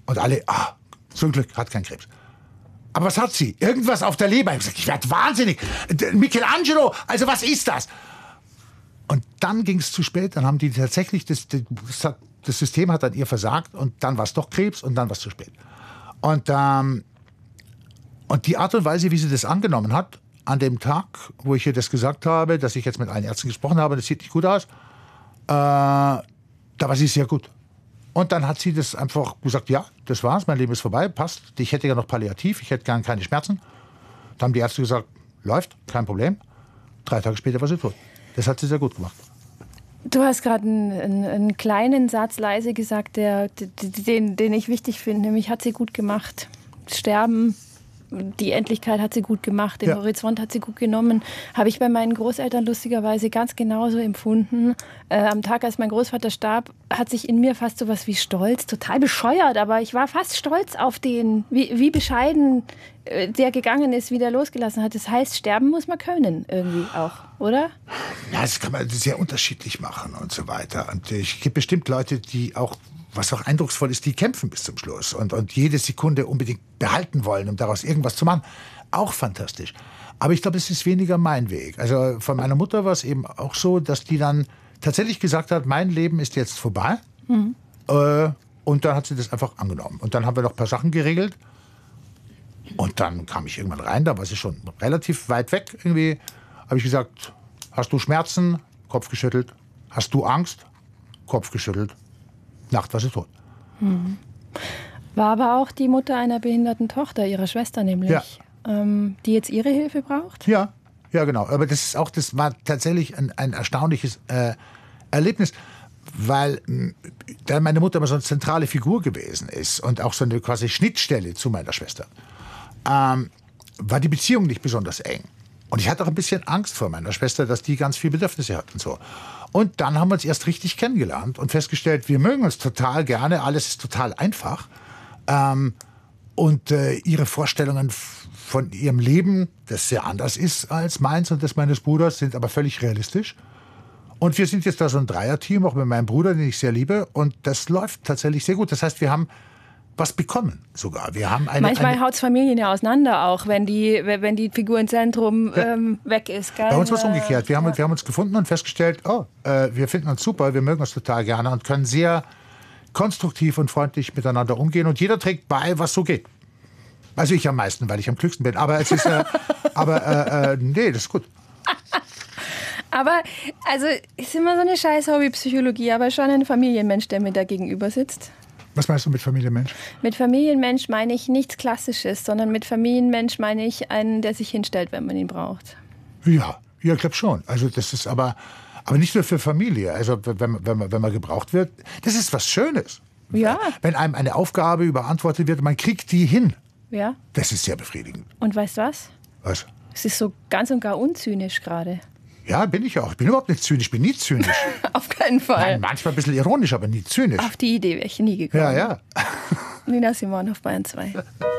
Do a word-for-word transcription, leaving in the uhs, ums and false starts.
Und alle, ah, zum Glück, hat keinen Krebs. Aber was hat sie? Irgendwas auf der Leber. Ich habe gesagt, ich werde wahnsinnig. Michelangelo, also was ist das? Und dann ging es zu spät. Dann haben die tatsächlich, das, das, das System hat dann ihr versagt. Und dann war es doch Krebs und dann war es zu spät. Und, ähm, und die Art und Weise, wie sie das angenommen hat, an dem Tag, wo ich ihr das gesagt habe, dass ich jetzt mit allen Ärzten gesprochen habe, das sieht nicht gut aus, äh, da war sie sehr gut. Und dann hat sie das einfach gesagt, ja, das war's, mein Leben ist vorbei, passt. Ich hätte ja noch Palliativ, ich hätte gern keine Schmerzen. Da haben die Ärzte gesagt, läuft, kein Problem. Drei Tage später war sie tot. Das hat sie sehr gut gemacht. Du hast gerade einen, einen, einen kleinen Satz leise gesagt, der, den, den ich wichtig finde, nämlich hat sie gut gemacht. Sterben, die Endlichkeit hat sie gut gemacht, den ja. Horizont hat sie gut genommen. Habe ich bei meinen Großeltern lustigerweise ganz genauso empfunden. Äh, am Tag, als mein Großvater starb, hat sich in mir fast so was wie Stolz, total bescheuert, aber ich war fast stolz auf den, wie, wie bescheiden äh, der gegangen ist, wie der losgelassen hat. Das heißt, sterben muss man können irgendwie auch, oder? Ja, das kann man sehr unterschiedlich machen und so weiter. Und es gibt bestimmt Leute, die auch, was auch eindrucksvoll ist, die kämpfen bis zum Schluss und, und jede Sekunde unbedingt behalten wollen, um daraus irgendwas zu machen. Auch fantastisch. Aber ich glaube, es ist weniger mein Weg. Also von meiner Mutter war es eben auch so, dass die dann tatsächlich gesagt hat, mein Leben ist jetzt vorbei. Mhm. Äh, und dann hat sie das einfach angenommen. Und dann haben wir noch ein paar Sachen geregelt. Und dann kam ich irgendwann rein, da war sie schon relativ weit weg. Irgendwie habe ich gesagt, hast du Schmerzen? Kopf geschüttelt. Hast du Angst? Kopf geschüttelt. Nacht war sie tot. Mhm. War aber auch die Mutter einer behinderten Tochter, ihrer Schwester nämlich, ja. ähm, die jetzt ihre Hilfe braucht? Ja, ja genau. Aber das ist auch, das war tatsächlich ein, ein erstaunliches äh, Erlebnis, weil mh, da meine Mutter immer so eine zentrale Figur gewesen ist und auch so eine quasi Schnittstelle zu meiner Schwester, ähm, war die Beziehung nicht besonders eng. Und ich hatte auch ein bisschen Angst vor meiner Schwester, dass die ganz viele Bedürfnisse hat und so. Und dann haben wir uns erst richtig kennengelernt und festgestellt, wir mögen uns total gerne, alles ist total einfach. Ähm, und äh, ihre Vorstellungen von ihrem Leben, das sehr anders ist als meins und das meines Bruders, sind aber völlig realistisch. Und wir sind jetzt da so ein Dreierteam, auch mit meinem Bruder, den ich sehr liebe. Und das läuft tatsächlich sehr gut. Das heißt, wir haben was bekommen sogar. Wir haben eine, Manchmal haut es Familien ja auseinander auch, wenn die, wenn die Figur im Zentrum ja. ähm, weg ist. Gell? Bei uns war es umgekehrt. Wir haben, ja. wir haben uns gefunden und festgestellt, oh, äh, wir finden uns super, wir mögen uns total gerne und können sehr konstruktiv und freundlich miteinander umgehen. Und jeder trägt bei, was so geht. Also ich am meisten, weil ich am klügsten bin. Aber es ist, äh, aber äh, äh, nee, das ist gut. Aber, also, ist immer so eine scheiß Hobbypsychologie, aber schon ein Familienmensch, der mir da gegenüber sitzt. Was meinst du mit Familienmensch? Mit Familienmensch meine ich nichts Klassisches, sondern mit Familienmensch meine ich einen, der sich hinstellt, wenn man ihn braucht. Ja, ja, ich glaube schon. Also das ist aber, aber nicht nur für Familie. Also wenn, wenn, man, wenn man gebraucht wird, das ist was Schönes. Ja. Wenn einem eine Aufgabe überantwortet wird, man kriegt die hin. Ja. Das ist sehr befriedigend. Und weißt du was? Was? Es ist so ganz und gar unzynisch gerade. Ja, bin ich auch. Ich bin überhaupt nicht zynisch. Ich bin nie zynisch. Auf keinen Fall. Nein, manchmal ein bisschen ironisch, aber nie zynisch. Auf die Idee wäre ich nie gekommen. Ja, ja. Nina Simon auf Bayern zwei.